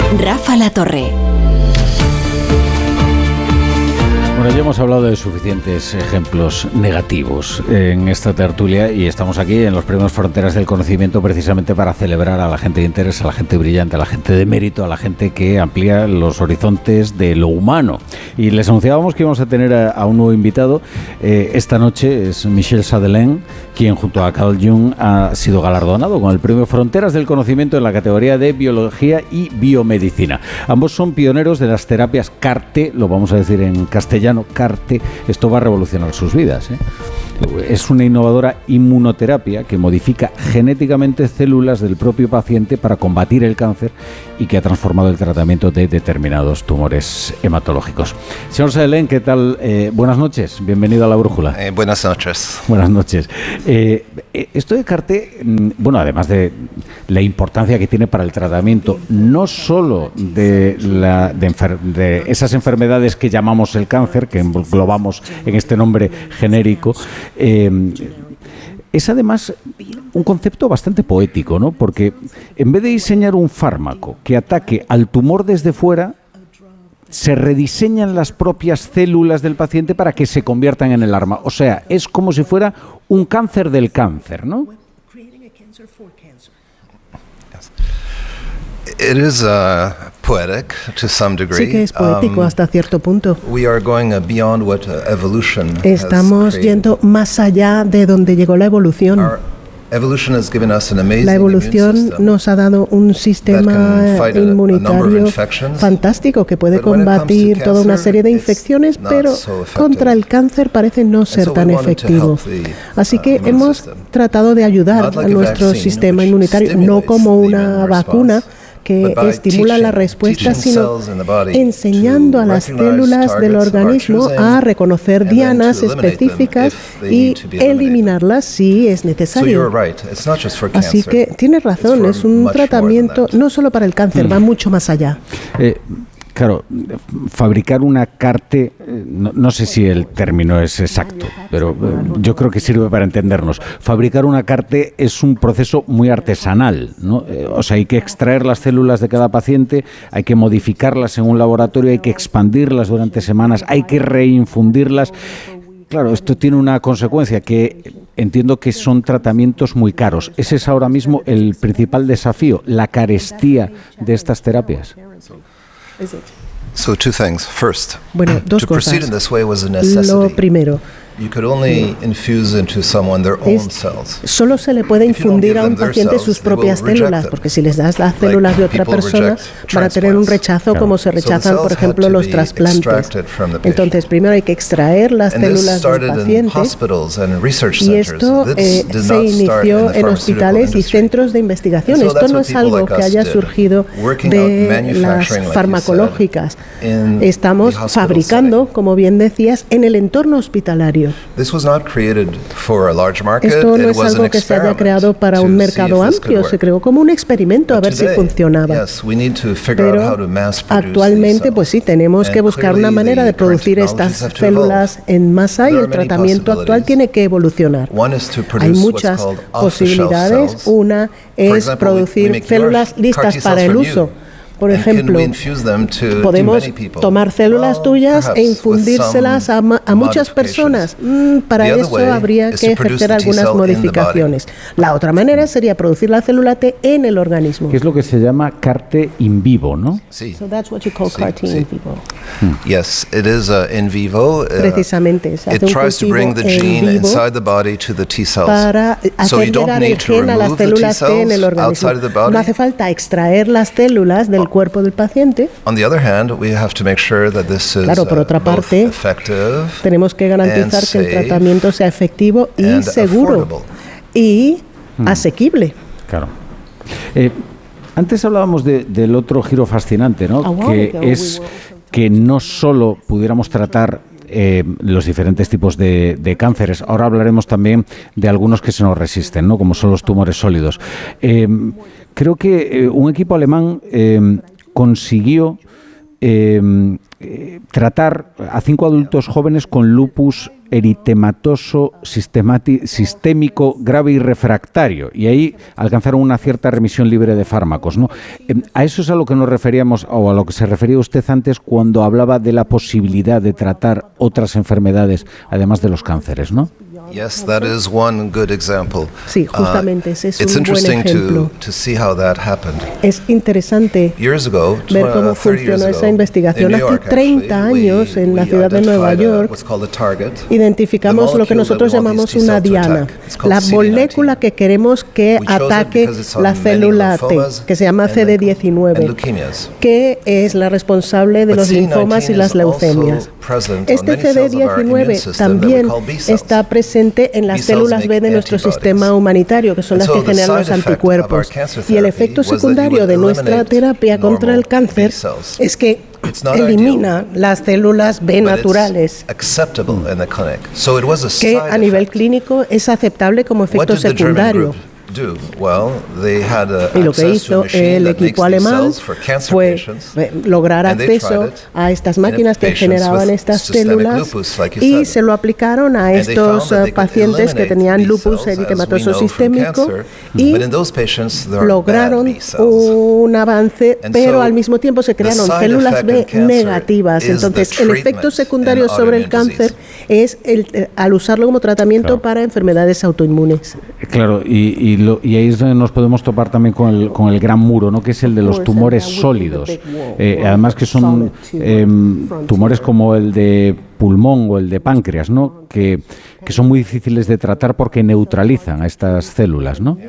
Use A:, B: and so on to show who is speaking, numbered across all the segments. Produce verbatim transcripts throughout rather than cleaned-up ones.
A: Rafa La Torre.
B: Bueno, ya hemos hablado de suficientes ejemplos negativos en esta tertulia y estamos aquí en los Premios Fronteras del Conocimiento precisamente para celebrar a la gente de interés, a la gente brillante, a la gente de mérito, a la gente que amplía los horizontes de lo humano. Y les anunciábamos que íbamos a tener a, a un nuevo invitado. Eh, esta noche es Michel Sadelain, quien junto a Carl Jung ha sido galardonado con el Premio Fronteras del Conocimiento en la categoría de Biología y Biomedicina. Ambos son pioneros de las terapias C A R T, lo vamos a decir en castellano, C A R T. Esto va a revolucionar sus vidas, ¿eh? Es una innovadora inmunoterapia que modifica genéticamente células del propio paciente para combatir el cáncer y que ha transformado el tratamiento de determinados tumores hematológicos. Señor Sadelain, ¿qué tal? Eh, buenas noches, bienvenido a La Brújula.
C: Eh, buenas noches.
B: Buenas noches. Eh, esto de C A R T, bueno, además de la importancia que tiene para el tratamiento, no solo de, la, de, enfer- de esas enfermedades que llamamos el cáncer, que englobamos en este nombre genérico, eh, es además un concepto bastante poético, ¿no? Porque en vez de diseñar un fármaco que ataque al tumor desde fuera, se rediseñan las propias células del paciente para que se conviertan en el arma. O sea, es como si fuera un cáncer del cáncer, ¿no?
C: It is uh, poetic to some degree.
D: Sí que es poético um, hasta cierto punto.
C: We are going beyond what evolution
D: Estamos
C: has
D: yendo más allá de donde llegó la evolución.
C: Our evolution has given us an amazing
D: La evolución nos ha dado un sistema inmunitario fantástico que puede combatir toda una serie de infecciones, pero contra el cáncer parece no ser tan efectivo. Así que hemos tratado de ayudar a nuestro sistema inmunitario, no como una vacuna que estimula la respuesta, sino enseñando a las células del organismo a reconocer dianas específicas y eliminarlas si es necesario. Así que tiene razón, es un tratamiento no solo para el cáncer, va mucho más allá.
B: Eh, Claro, fabricar una C A R T, no, no sé si el término es exacto, pero yo creo que sirve para entendernos. Fabricar una C A R T es un proceso muy artesanal, ¿no? O sea, hay que extraer las células de cada paciente, hay que modificarlas en un laboratorio, hay que expandirlas durante semanas, hay que reinfundirlas. Claro, esto tiene una consecuencia que entiendo que son tratamientos muy caros. Ese es ahora mismo el principal desafío, la carestía de estas terapias.
C: So two things. First,
D: bueno, dos
C: to
D: cosas.
C: proceed in this way was a necessity.
D: Lo primero,
C: you could only infuse into someone their own cells.
D: Solo se le puede infundir a un paciente sus propias células, porque si les das las células de otra persona van a tener un rechazo, como se rechazan, por ejemplo, los trasplantes. Entonces, primero hay que extraer las células del paciente, y esto eh, se inició en hospitales y centros de investigación. Esto no es algo que haya surgido de las farmacológicas. Estamos fabricando, como bien decías, en el entorno hospitalario. Esto no es algo que se haya creado para un mercado amplio, se creó como un experimento a ver si funcionaba. Pero actualmente, pues sí, tenemos que buscar una manera de producir estas células en masa y el tratamiento actual tiene que evolucionar. Hay muchas posibilidades. Una es producir células listas para el uso. Por ejemplo, podemos tomar células tuyas e infundírselas a, a muchas personas. Mm, para eso habría que ejercer algunas modificaciones. La otra manera sería producir la célula T en el organismo.
B: Que es lo que se llama C A R T in vivo, ¿no?
C: Sí.
D: So that's what you call C A R T in vivo.
C: Yes, it is uh, in vivo. Uh,
D: Precisamente, se hace
C: it
D: un
C: tries to bring the gene inside the body to the T cells.
D: Para hacer llegar el gen a las células T en el organismo. No hace falta extraer las células del cuerpo del paciente. Claro, por otra parte, tenemos que garantizar que el tratamiento sea efectivo y seguro y mm. asequible.
B: Claro. Eh, antes hablábamos de, del otro giro fascinante, ¿no? Que es que no solo pudiéramos tratar Eh, los diferentes tipos de, de cánceres. Ahora hablaremos también de algunos que se nos resisten, ¿no? Como son los tumores sólidos. Eh, creo que eh, un equipo alemán eh, consiguió eh, eh, tratar a cinco adultos jóvenes con lupus eritematoso sistémico grave y refractario, y ahí alcanzaron una cierta remisión libre de fármacos, ¿no? A eso es a lo que nos referíamos, o a lo que se refería usted antes cuando hablaba de la posibilidad de tratar otras enfermedades, además de los cánceres, ¿no?
C: Yes, that is one good example.
D: Sí, justamente ese es
C: uh,
D: un buen ejemplo.
C: To, to see how that happened.
D: Es interesante
C: ago,
D: ver cómo funcionó esa investigación. Hace treinta años, en la ciudad de Nueva York, identificamos lo que nosotros llamamos una diana, la molécula que queremos que ataque la célula T, que se llama C D diecinueve, que es la responsable de los linfomas y las leucemias. Este C D diecinueve también está presente en las células B de nuestro sistema humanitario, que son las que generan los anticuerpos. Y el efecto secundario de nuestra terapia contra el cáncer es que elimina las células B naturales, que a nivel clínico es aceptable como efecto secundario. Y lo que hizo el equipo alemán fue lograr acceso a estas máquinas que generaban estas células y se lo aplicaron a estos pacientes que tenían lupus eritematoso sistémico y lograron un avance, pero al mismo tiempo se crearon células B negativas. Entonces, el efecto secundario sobre el cáncer es el, al usarlo como tratamiento claro. para enfermedades autoinmunes.
B: Claro, y, y Lo, y ahí es donde nos podemos topar también con el, con el gran muro, ¿no? Que es el de los tumores sólidos. Eh, además que son eh, tumores como el de pulmón o el de páncreas, ¿no? Que, que son muy difíciles de tratar porque neutralizan a estas células, ¿no?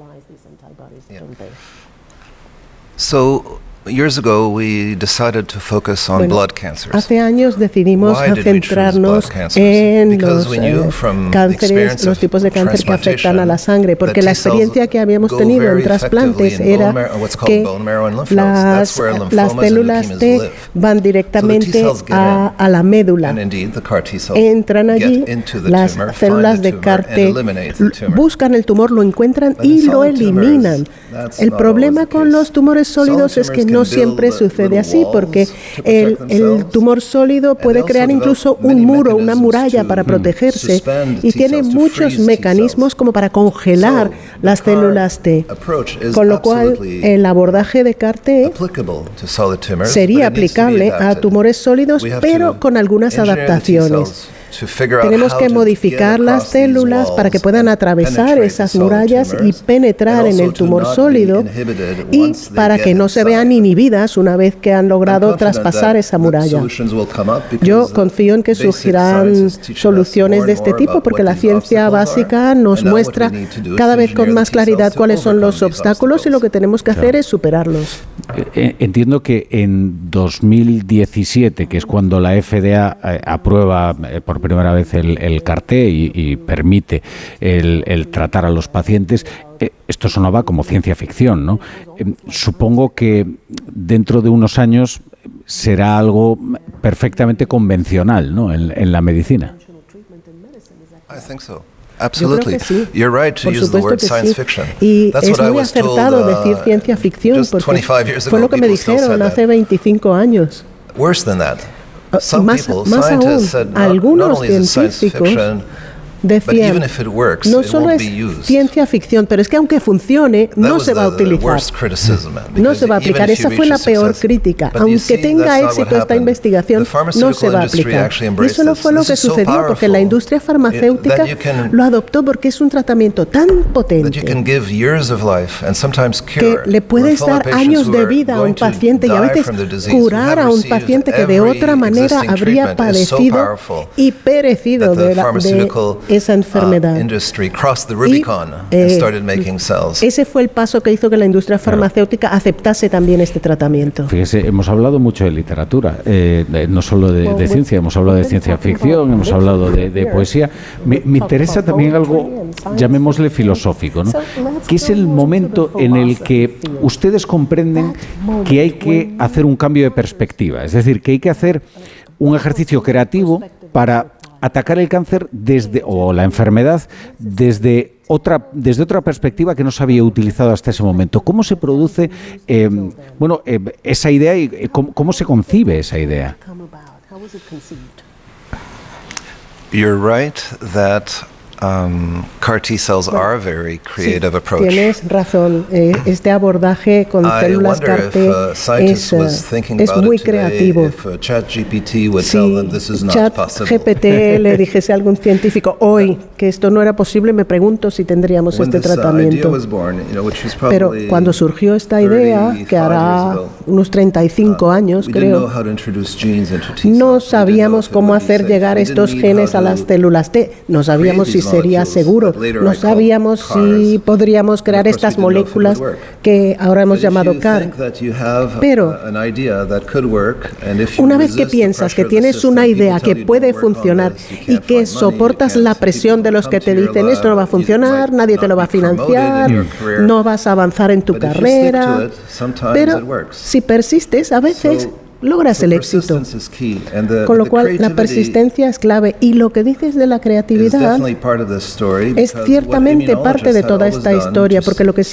C: So, years ago we decided to focus on
D: bueno,
C: blood cancers.
D: Hace años decidimos centrarnos en los eh, cánceres, los tipos de cáncer que afectan a la sangre, porque la experiencia que habíamos tenido en trasplantes era que las, las células T van directamente a, a la médula. Entran allí, las células de C A R T buscan el tumor, lo encuentran y lo eliminan. El problema con los tumores sólidos es que no siempre sucede así, porque el, el tumor sólido puede crear incluso un muro, una muralla para protegerse, y tiene muchos mecanismos como para congelar las células T, con lo cual el abordaje de C A R T sería aplicable a tumores sólidos, pero con algunas adaptaciones. Tenemos que modificar las células para que puedan atravesar esas murallas y penetrar en el tumor sólido, y para que no se vean inhibidas una vez que han logrado traspasar esa muralla. Yo confío en que surgirán soluciones de este tipo, porque la ciencia básica nos muestra cada vez con más claridad cuáles son los obstáculos y lo que tenemos que hacer es superarlos.
B: Entiendo que en dos mil diecisiete, que es cuando la F D A aprueba por primera vez el, el C A R T y, y permite el, el tratar a los pacientes, eh, esto sonaba como ciencia ficción, ¿no? Eh, supongo que dentro de unos años será algo perfectamente convencional, ¿no? En, en la medicina.
C: I think so. Absolutely.
D: Sí.
C: You're right to use the word science fiction.
D: Y That's es muy acertado told, uh, decir ciencia ficción, porque fue lo que me dijeron hace veinticinco años.
C: Worse than that.
D: Uh, más, más aún, said, no, algunos científicos decían, no solo es ciencia ficción, pero es que aunque funcione, no se va a utilizar. No se va a aplicar. Esa fue la peor crítica. Aunque tenga éxito esta investigación, no se va a aplicar. Y eso no fue lo que sucedió, porque la industria farmacéutica lo adoptó porque es un tratamiento tan potente que le puedes dar años de vida a un paciente y a veces curar a un paciente que de otra manera habría padecido y perecido de, la, de esa enfermedad. Y, eh, ese fue el paso que hizo que la industria farmacéutica aceptase también este tratamiento.
B: Fíjese, hemos hablado mucho de literatura, eh, de, no solo de, de ciencia, hemos hablado de ciencia ficción, hemos hablado de, de poesía. Me, me interesa también algo, llamémosle filosófico, ¿no? Que es el momento en el que ustedes comprenden que hay que hacer un cambio de perspectiva, es decir, que hay que hacer un ejercicio creativo para atacar el cáncer desde o la enfermedad desde otra desde otra perspectiva que no se había utilizado hasta ese momento. ¿Cómo se produce eh, bueno eh, esa idea y cómo, cómo se concibe esa idea?
C: You're right that Um, C A R T cells bueno, are a very creative
D: sí,
C: approach.
D: Tienes razón. Eh, este abordaje con
C: I
D: células C A R T
C: if, uh,
D: es, es muy creativo.
C: If ChatGPT would
D: si
C: tell them this is not possible.
D: ChatGPT le dijese a algún científico hoy que esto no era posible, me pregunto si tendríamos
C: When
D: este
C: this,
D: tratamiento.
C: Uh, was born, you know, which was
D: Pero cuando surgió esta idea, que hará unos treinta y cinco años,
C: uh,
D: creo, no sabíamos cómo hacer llegar estos genes a las células T. No sabíamos si sería seguro. No sabíamos si podríamos crear estas moléculas que ahora hemos llamado C A R. Pero una vez que piensas que tienes una idea que puede funcionar y que soportas la presión de los que te dicen esto no va a funcionar, nadie te lo va a financiar, no vas a avanzar en tu carrera, pero si persistes a veces logras el éxito. Con lo cual, la persistencia es clave. Y lo que dices de la creatividad es ciertamente parte de toda esta historia, porque lo que